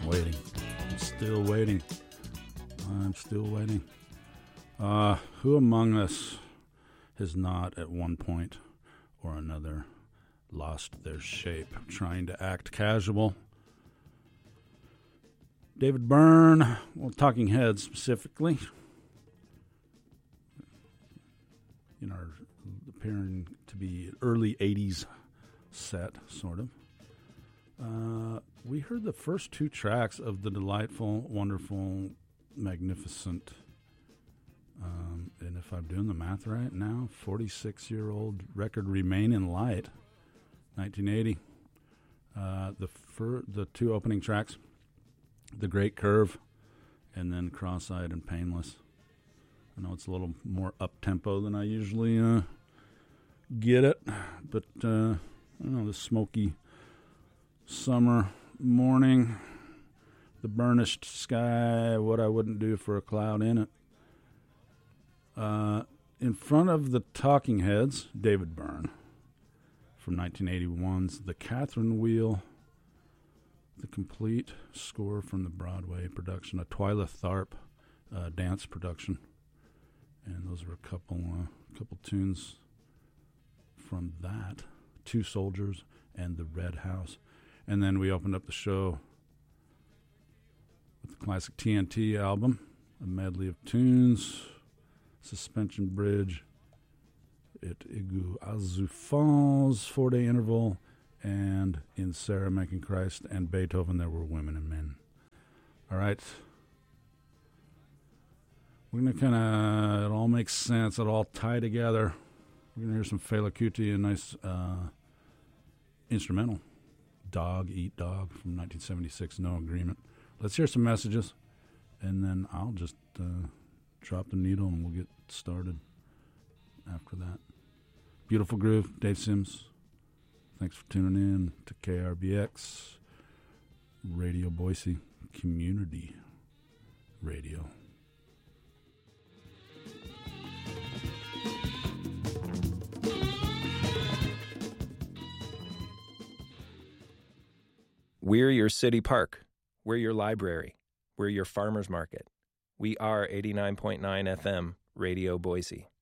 waiting. I'm still waiting. Who among us has not at one point or another lost their shape trying to act casual? David Byrne, well, Talking Heads specifically, appearing to be early 80s set, sort of. We heard the first two tracks of the delightful, wonderful, magnificent, and if I'm doing the math right now, 46-year-old record Remain in Light, 1980. The two opening tracks, The Great Curve, and then Cross-Eyed and Painless. I know it's a little more up-tempo than I usually get it, but I don't know, the smoky summer morning, the burnished sky, what I wouldn't do for a cloud in it. In front of the Talking Heads, David Byrne, from 1981's The Catherine Wheel, the complete score from the Broadway production, a Twyla Tharp dance production. And those were a couple tunes from that, Two Soldiers and The Red House. And then we opened up the show with the classic TNT album, a medley of tunes, Suspension Bridge, It Iguazu Falls, 4-Day Interval, and In Sarah Making Christ, and Beethoven, There Were Women and Men. All right. We're going to it all makes sense, it all tie together. We're going to hear some Fela Kuti, a nice instrumental, Dog Eat Dog from 1976, No Agreement. Let's hear some messages, and then I'll just drop the needle and we'll get started after that. Beautiful groove, Dave Sims. Thanks for tuning in to KRBX, Radio Boise, Community Radio. We're your city park. We're your library. We're your farmer's market. We are 89.9 FM, Radio Boise.